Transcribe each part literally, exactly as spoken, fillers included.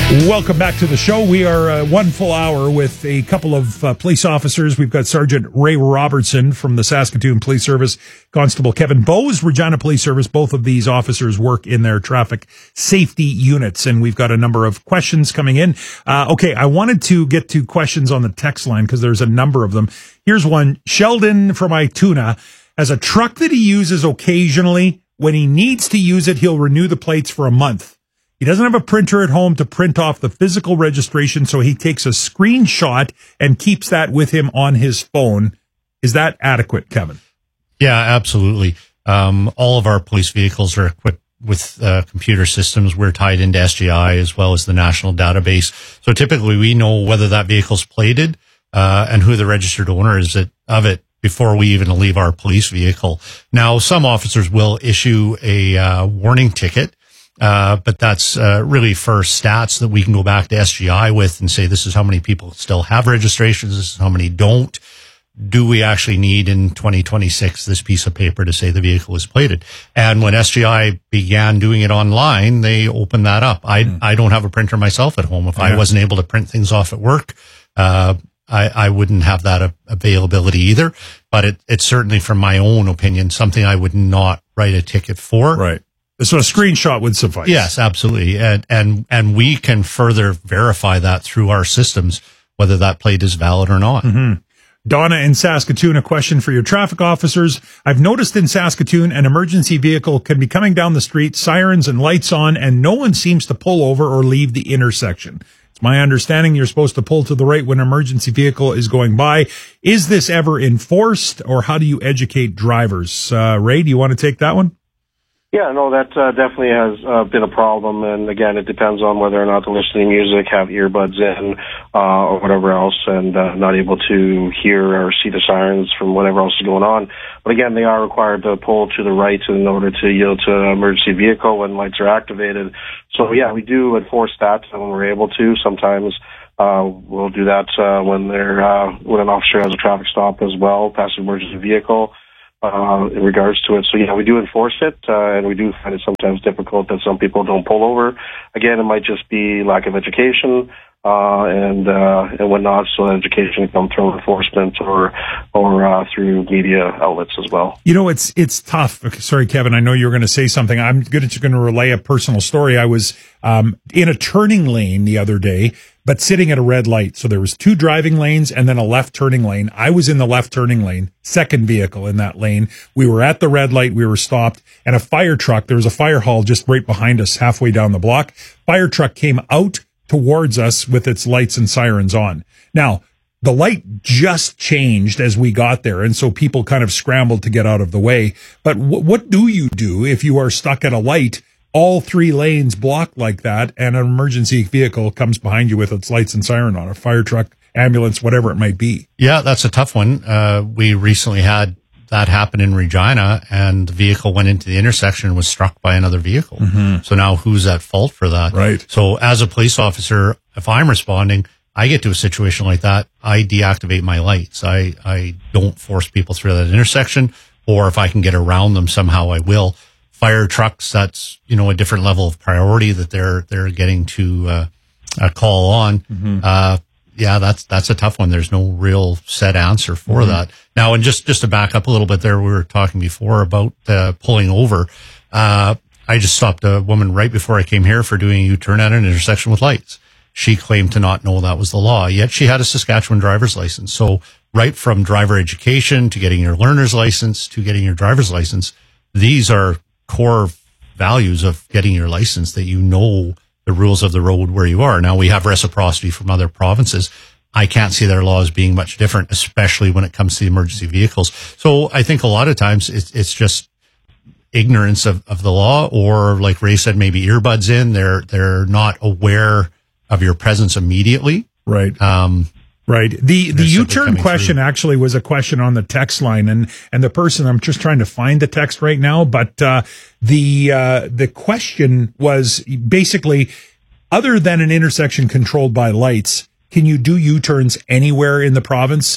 Welcome back to the show. We are uh, one full hour with a couple of uh, police officers. We've got Sergeant Ray Robertson from the Saskatoon Police Service, Constable Kevin Bowes, Regina Police Service. Both of these officers work in their traffic safety units, and we've got a number of questions coming in. Uh, okay, I wanted to get to questions on the text line because there's a number of them. Here's one. Sheldon from Ituna has a truck that he uses occasionally. When he needs to use it, he'll renew the plates for a month. He doesn't have a printer at home to print off the physical registration, so he takes a screenshot and keeps that with him on his phone. Is that adequate, Kevin? Yeah, absolutely. Um, all of our police vehicles are equipped with uh, computer systems. We're tied into S G I as well as the national database. So typically we know whether that vehicle's plated uh, and who the registered owner is of it before we even leave our police vehicle. Now, some officers will issue a uh, warning ticket. Uh, but that's, uh, really for stats that we can go back to S G I with and say, this is how many people still have registrations. This is how many don't. Do we actually need in twenty twenty-six this piece of paper to say the vehicle is plated? And when S G I began doing it online, they opened that up. I, mm. I don't have a printer myself at home. If yeah. I wasn't able to print things off at work, uh, I, I wouldn't have that a- availability either. But it, it's certainly, from my own opinion, something I would not write a ticket for. Right. So a screenshot would suffice. Yes, absolutely. And, and, and we can further verify that through our systems, whether that plate is valid or not. Mm-hmm. Donna in Saskatoon, a question for your traffic officers. I've noticed in Saskatoon, an emergency vehicle can be coming down the street, sirens and lights on, and no one seems to pull over or leave the intersection. It's my understanding you're supposed to pull to the right when an emergency vehicle is going by. Is this ever enforced, or how do you educate drivers? Uh, Ray, do you want to take that one? Yeah, no, that uh, definitely has uh, been a problem, and again, it depends on whether or not they're listening to music, have earbuds in, uh, or whatever else, and uh, not able to hear or see the sirens from whatever else is going on. But again, they are required to pull to the right in order to yield to an emergency vehicle when lights are activated. So yeah, we do enforce that when we're able to. Sometimes uh, we'll do that uh, when they're uh, when an officer has a traffic stop as well, past an emergency vehicle. Uh, in regards to it. So yeah, we do enforce it, uh, and we do find it sometimes difficult that some people don't pull over. Again, it might just be lack of education, uh, and, uh, and whatnot. So that education can come through enforcement or, or, uh, through media outlets as well. You know, it's, it's tough. Okay, sorry, Kevin, I know you were going to say something. I'm going to, going to relay a personal story. I was, um, in a turning lane the other day, but sitting at a red light. So there was two driving lanes and then a left turning lane. I was in the left turning lane, second vehicle in that lane. We were at the red light. We were stopped, and a fire truck, there was a fire hall just right behind us halfway down the block. Fire truck came out towards us with its lights and sirens on. Now, the light just changed as we got there, and so people kind of scrambled to get out of the way. But w- what do you do if you are stuck at a light, all three lanes blocked like that, and an emergency vehicle comes behind you with its lights and siren on, a fire truck, ambulance, whatever it might be? Yeah, that's a tough one. Uh, we recently had that happen in Regina, and the vehicle went into the intersection and was struck by another vehicle. Mm-hmm. So now who's at fault for that? Right. So as a police officer, if I'm responding, I get to a situation like that, I deactivate my lights. I, I don't force people through that intersection, or if I can get around them somehow, I will. Fire trucks, that's, you know, a different level of priority that they're, they're getting to, uh, uh call on. Mm-hmm. Uh, yeah, that's, that's a tough one. There's no real set answer for mm-hmm. that. Now, and just, just to back up a little bit there, we were talking before about, uh, pulling over. Uh, I just stopped a woman right before I came here for doing a U-turn at an intersection with lights. She claimed to not know that was the law, yet she had a Saskatchewan driver's license. So right from driver education to getting your learner's license to getting your driver's license, these are core values of getting your license, that you know the rules of the road where you are. Now, we have reciprocity from other provinces. I can't see their laws being much different, especially when it comes to emergency vehicles. So I think a lot of times it's, it's just ignorance of, of the law, or like Ray said, maybe earbuds in. They're, they're not aware of your presence immediately. Right. Um, Right. The the U-turn question through. actually was a question on the text line, and and the person, I'm just trying to find the text right now, but uh, the uh, the question was basically, other than an intersection controlled by lights, can you do U-turns anywhere in the province?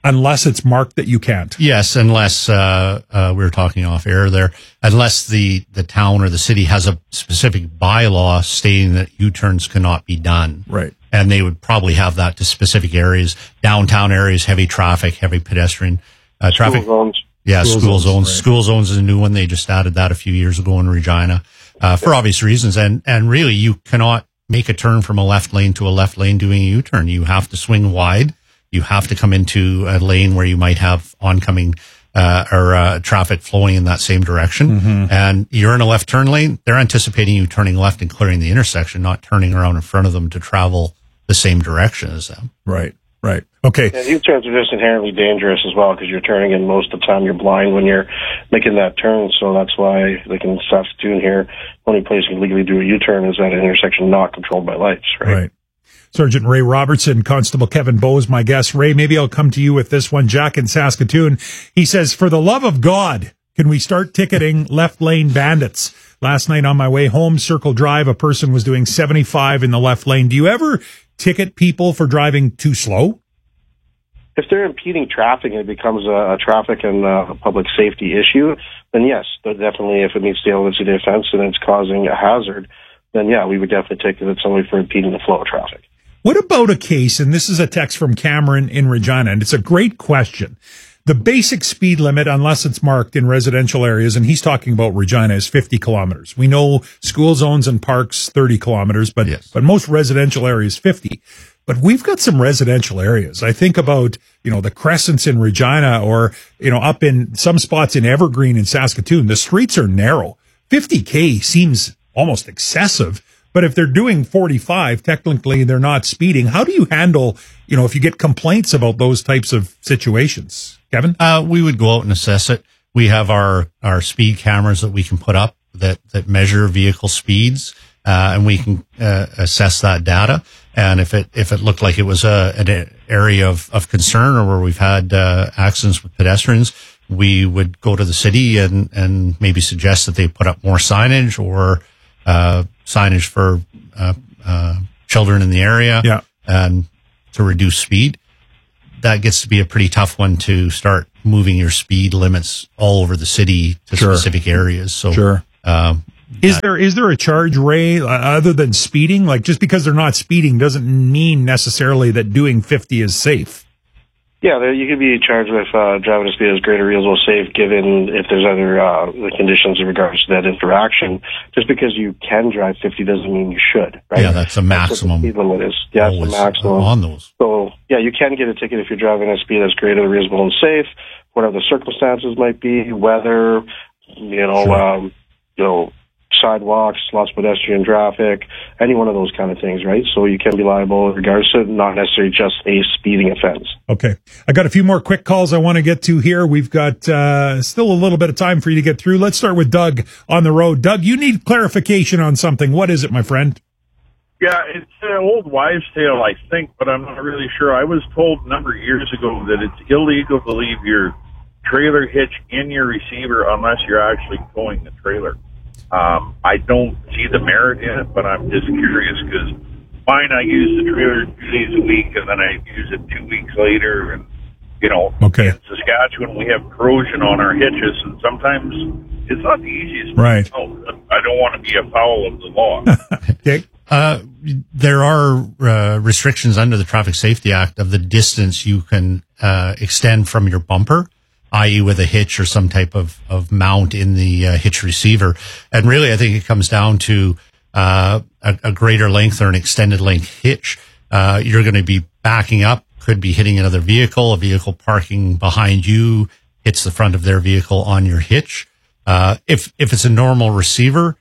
unless it's marked that you can't. Yes, unless uh, uh, we were talking off air there, unless the, the town or the city has a specific bylaw stating that U-turns cannot be done. Right. And they would probably have that to specific areas, downtown areas, heavy traffic, heavy pedestrian uh, traffic. School zones. Yeah, school, school zones. zones. Right. School zones is a new one. They just added that a few years ago in Regina uh, for obvious reasons. And and really, you cannot make a turn from a left lane to a left lane doing a U-turn. You have to swing wide. You have to come into a lane where you might have oncoming uh, or uh, traffic flowing in that same direction. Mm-hmm. And you're in a left turn lane. They're anticipating you turning left and clearing the intersection, not turning around in front of them to travel the same direction as them. Right, right. Okay. Yeah, U-turns are just inherently dangerous as well because you're turning in most of the time. You're blind when you're making that turn, so that's why, like in Saskatoon here, only place you can legally do a U-turn is at an intersection not controlled by lights, right? Right. Sergeant Ray Robertson, Constable Kevin Bowes, my guest. Ray, maybe I'll come to you with this one. Jack in Saskatoon, he says, for the love of God, can we start ticketing left lane bandits? Last night on my way home, Circle Drive, a person was doing seventy-five in the left lane. Do you ever ticket people for driving too slow? If they're impeding traffic and it becomes a, a traffic and a public safety issue, then yes, but definitely if it meets the elements of the offense and it's causing a hazard, then yeah, we would definitely ticket somebody for impeding the flow of traffic. What about a case, and this is a text from Cameron in Regina, and it's a great question. The basic speed limit, unless it's marked in residential areas, and he's talking about Regina, is fifty kilometers. We know school zones and parks, thirty kilometers, but, yes. but most residential areas, fifty. But we've got some residential areas. I think about, you know, the Crescents in Regina or, you know, up in some spots in Evergreen in Saskatoon. The streets are narrow. fifty K seems almost excessive. But if they're doing forty-five, technically they're not speeding. How do you handle, you know, if you get complaints about those types of situations? Kevin? Uh, we would go out and assess it. We have our, our speed cameras that we can put up that, that measure vehicle speeds, uh, and we can, uh, assess that data. And if it, if it looked like it was a, an area of, of concern or where we've had, uh, accidents with pedestrians, we would go to the city and, and maybe suggest that they put up more signage or, uh, signage for, uh, uh, children in the area. Yeah. And to reduce speed. That gets to be a pretty tough one to start moving your speed limits all over the city to Sure. specific areas. So, Sure. um, Is there is there a charge, Ray, uh, other than speeding? Like, just because they're not speeding doesn't mean necessarily that doing fifty is safe. Yeah, there, you could be charged with uh, driving a speed as greater reasonable safe, given if there's other uh, conditions in regards to that interaction. Just because you can drive fifty doesn't mean you should, right? Yeah, that's a maximum. That's what the speed limit is. Yeah, it's a maximum on those. So, yeah, you can get a ticket if you're driving at a speed that's greater than reasonable and safe, whatever the circumstances might be, weather, you know, Sure. um, you know, sidewalks, lots of pedestrian traffic, any one of those kind of things, right? So you can be liable in regards to not necessarily just a speeding offense. Okay. I got a few more quick calls I want to get to here. We've got uh, still a little bit of time for you to get through. Let's start with Doug on the road. Doug, you need clarification on something. What is it, my friend? Yeah, it's an old wives' tale, I think, but I'm not really sure. I was told a number of years ago that it's illegal to leave your trailer hitch in your receiver unless you're actually towing the trailer. Um, I don't see the merit in it, but I'm just curious because mine, I use the trailer two days a week, and then I use it two weeks later. And, you know, Okay. in Saskatchewan, we have corrosion on our hitches, and sometimes it's not the easiest. Right. Oh, I don't want to be afoul of the law. Okay. Uh, there are uh, restrictions under the Traffic Safety Act of the distance you can uh, extend from your bumper, that is with a hitch or some type of, of mount in the uh, hitch receiver. And really, I think it comes down to uh, a, a greater length or an extended length hitch. Uh, you're going to be backing up, could be hitting another vehicle, a vehicle parking behind you hits the front of their vehicle on your hitch. Uh, if, if it's a normal receiver,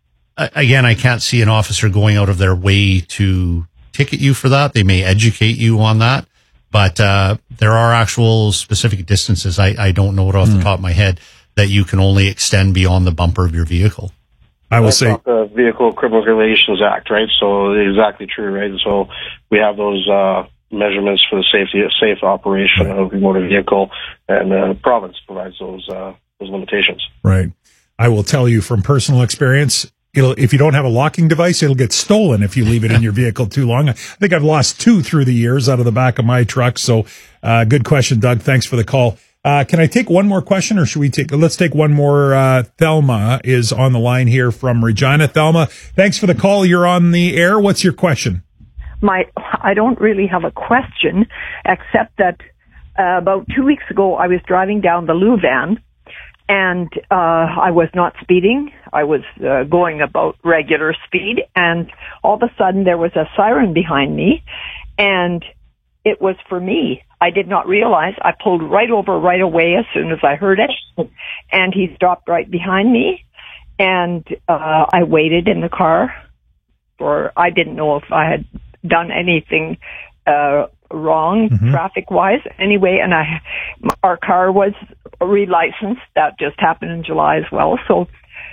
again, I can't see an officer going out of their way to ticket you for that. They may educate you on that, but uh, there are actual specific distances. I, I don't know it off mm. the top of my head that you can only extend beyond the bumper of your vehicle. I will That's say not the Vehicle Criminal Regulations Act, right? So exactly true, right? So we have those uh, measurements for the safety, safe operation right. of the motor vehicle, and the province provides those uh, those limitations. Right. I will tell you from personal experience, it'll, if you don't have a locking device, it'll get stolen if you leave it in your vehicle too long. I think I've lost two through the years out of the back of my truck. So, uh, good question, Doug. Thanks for the call. Uh, can I take one more question, or should we take, let's take one more. Uh, Thelma is on the line here from Regina. Thelma, thanks for the call. You're on the air. What's your question? My, I don't really have a question, except that uh, about two weeks ago, I was driving down the Louvain, and uh, I was not speeding. I was uh, going about regular speed, and all of a sudden there was a siren behind me, and it was for me. I did not realize. I pulled right over right away as soon as I heard it, and he stopped right behind me, and uh, I waited in the car for, I didn't know if I had done anything uh wrong mm-hmm. traffic wise anyway, and I our car was relicensed. That just happened in July as well. So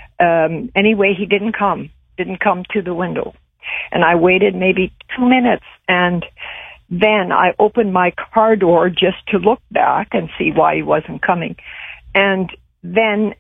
um anyway, he didn't come didn't come to the window, and I waited maybe two minutes, and then I opened my car door just to look back and see why he wasn't coming, and then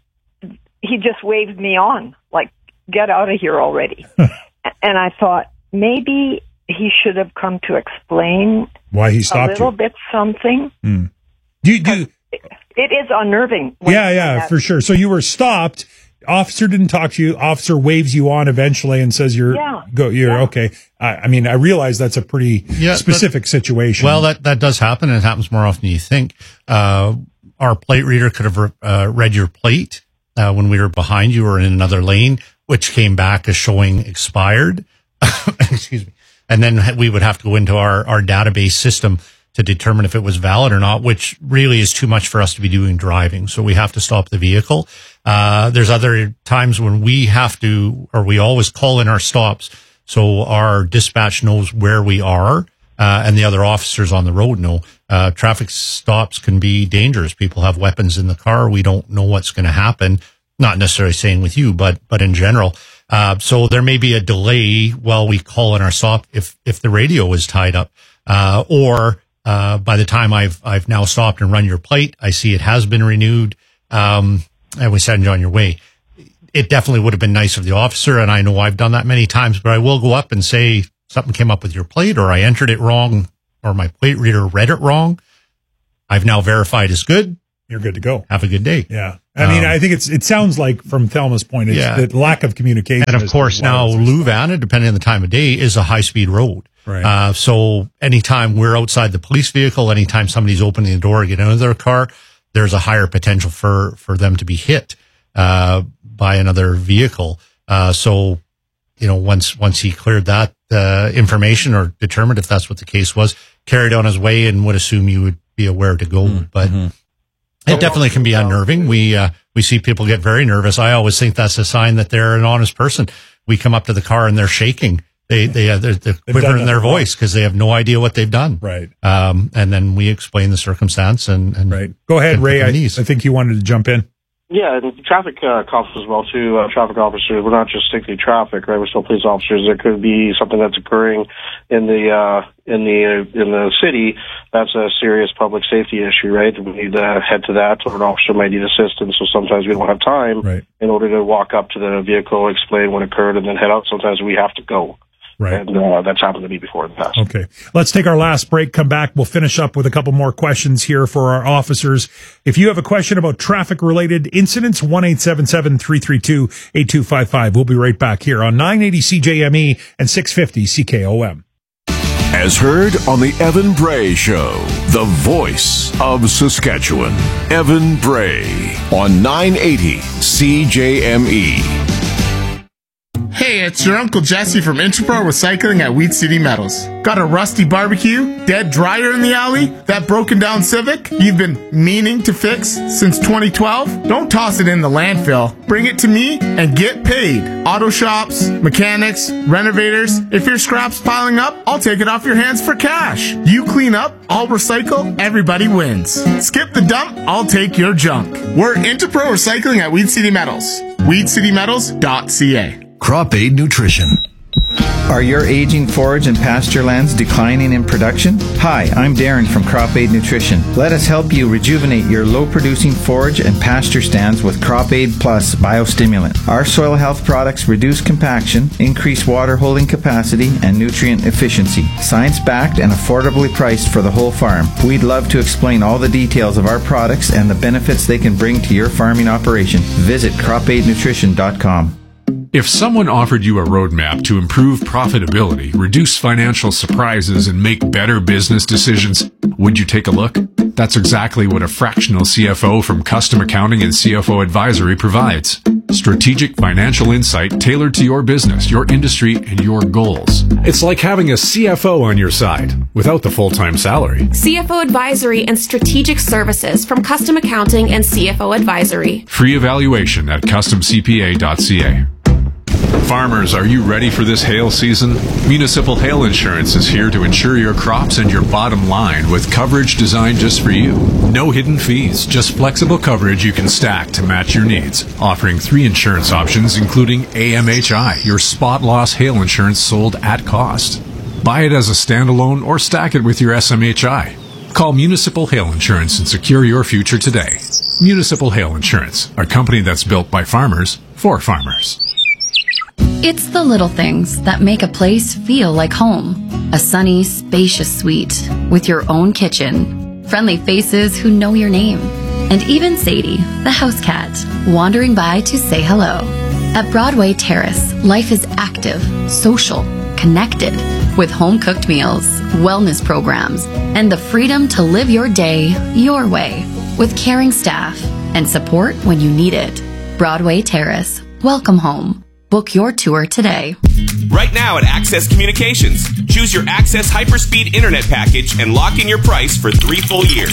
he just waved me on, like, get out of here already. And I thought, maybe he should have come to explain why he stopped a little you. bit something. Mm. Do you, do, it, it is unnerving. Yeah, yeah, for sure. So you were stopped. Officer didn't talk to you. Officer waves you on eventually and says you're yeah. go. You're yeah. okay. I, I mean, I realize that's a pretty yeah, specific that, situation. Well, that that does happen, and it happens more often than you think. Uh, our plate reader could have uh, read your plate uh, when we were behind you or in another lane, which came back as showing expired. Excuse me. And then we would have to go into our, our database system to determine if it was valid or not, which really is too much for us to be doing driving. So we have to stop the vehicle. Uh, there's other times when we have to, or we always call in our stops, so our dispatch knows where we are, uh, and the other officers on the road know. Uh, traffic stops can be dangerous. People have weapons in the car. We don't know what's going to happen. Not necessarily saying with you, but, but in general. Uh, so there may be a delay while we call in our stop if, if the radio is tied up. Uh, or, uh, by the time I've, I've now stopped and run your plate, I see it has been renewed. Um, and we send you on your way. It definitely would have been nice of the officer. And I know I've done that many times, but I will go up and say something came up with your plate, or I entered it wrong, or my plate reader read it wrong. I've now verified it's good. You're good to go. Have a good day. Yeah. I mean, um, I think it's, it sounds like from Thelma's point, it's yeah. the lack of communication. And of course now Louvain, depending on the time of day, is a high speed road. Right. Uh, so anytime we're outside the police vehicle, anytime somebody's opening the door to get into their car, there's a higher potential for, for them to be hit, uh, by another vehicle. Uh, so, you know, once, once he cleared that, uh, information or determined if that's what the case was, carried on his way and would assume you would be aware to go. Mm-hmm. But it definitely can be unnerving. We, uh, we see people get very nervous. I always think that's a sign that they're an honest person. We come up to the car and they're shaking. They, they, have the quiver in their voice because they have no idea what they've done. Right. Um, and then we explain the circumstance and, and right. Go ahead, Ray. I, I think you wanted to jump in. Yeah, and traffic uh, cops as well, too. Uh, traffic officers, we're not just strictly traffic, right? We're still police officers. There could be something that's occurring in the, uh, in the, uh, in the city. That's a serious public safety issue, right? We need to head to that, or an officer might need assistance. So sometimes we don't have time right. in order to walk up to the vehicle, explain what occurred, and then head out. Sometimes we have to go. Right. And uh, that's happened to me before in the past. Okay. Let's take our last break, come back. We'll finish up with a couple more questions here for our officers. If you have a question about traffic-related incidents, one eight seven seven, three three two, eight two five five. We'll be right back here on nine eighty C J M E and six fifty C K O M. As heard on the Evan Bray Show, the voice of Saskatchewan. Evan Bray on nine eighty C J M E. Hey, it's your Uncle Jesse from Interpro Recycling at Wheat City Metals. Got a rusty barbecue, dead dryer in the alley, that broken down Civic you've been meaning to fix since twenty twelve? Don't toss it in the landfill. Bring it to me and get paid. Auto shops, mechanics, renovators. If your scrap's piling up, I'll take it off your hands for cash. You clean up, I'll recycle, everybody wins. Skip the dump, I'll take your junk. We're Interpro Recycling at Wheat City Metals. weed city metals dot c a. Crop Aid Nutrition. Are your aging forage and pasture lands declining in production? Hi, I'm Darren from Crop Aid Nutrition. Let us help you rejuvenate your low-producing forage and pasture stands with Crop Aid Plus Biostimulant. Our soil health products reduce compaction, increase water holding capacity, and nutrient efficiency. Science-backed and affordably priced for the whole farm. We'd love to explain all the details of our products and the benefits they can bring to your farming operation. Visit crop aid nutrition dot com. If someone offered you a roadmap to improve profitability, reduce financial surprises, and make better business decisions, would you take a look? That's exactly what a fractional C F O from Custom Accounting and C F O Advisory provides. Strategic financial insight tailored to your business, your industry, and your goals. It's like having a C F O on your side without the full-time salary. C F O Advisory and Strategic Services from Custom Accounting and C F O Advisory. Free evaluation at custom c p a dot c a. Farmers, are you ready for this hail season? Municipal Hail Insurance is here to insure your crops and your bottom line with coverage designed just for you. No hidden fees, just flexible coverage you can stack to match your needs. Offering three insurance options, including A M H I, your spot loss hail insurance sold at cost. Buy it as a standalone or stack it with your S M H I. Call Municipal Hail Insurance and secure your future today. Municipal Hail Insurance, a company that's built by farmers for farmers. It's the little things that make a place feel like home. A sunny, spacious suite with your own kitchen, friendly faces who know your name, and even Sadie, the house cat, wandering by to say hello. At Broadway Terrace, life is active, social, connected, with home-cooked meals, wellness programs, and the freedom to live your day your way, with caring staff and support when you need it. Broadway Terrace, welcome home. Book your tour today. Right now at Access Communications, choose your Access Hyperspeed Internet package and lock in your price for three full years.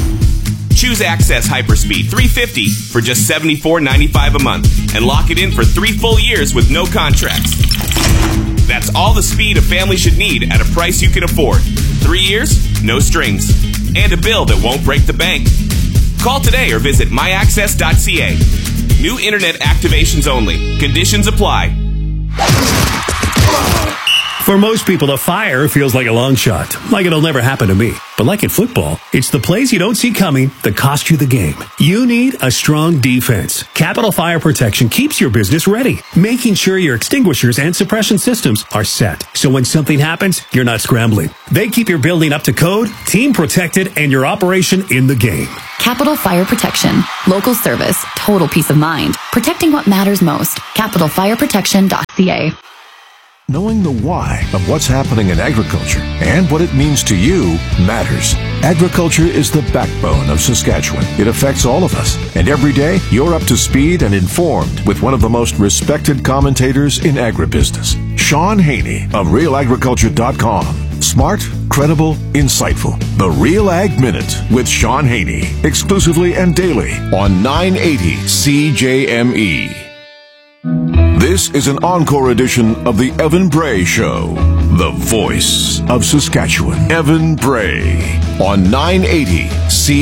Choose Access Hyperspeed three fifty for just seventy-four ninety-five a month and lock it in for three full years with no contracts. That's all the speed a family should need at a price you can afford. Three years, no strings, and a bill that won't break the bank. Call today or visit my access dot c a. New internet activations only. Conditions apply. For most people, a fire feels like a long shot, like it'll never happen to me. But like in football, it's the plays you don't see coming that cost you the game. You need a strong defense. Capital Fire Protection keeps your business ready, making sure your extinguishers and suppression systems are set. So when something happens, you're not scrambling. They keep your building up to code, team protected, and your operation in the game. Capital Fire Protection. Local service. Total peace of mind. Protecting what matters most. capital fire protection dot c a. Knowing the why of what's happening in agriculture and what it means to you matters. Agriculture is the backbone of Saskatchewan. It affects all of us. And every day, you're up to speed and informed with one of the most respected commentators in agribusiness, Sean Haney of real agriculture dot com. Smart, credible, insightful. The Real Ag Minute with Sean Haney. Exclusively and daily on nine eighty C J M E. This is an encore edition of the Evan Bray Show, the voice of Saskatchewan. Evan Bray on nine eighty C J M E.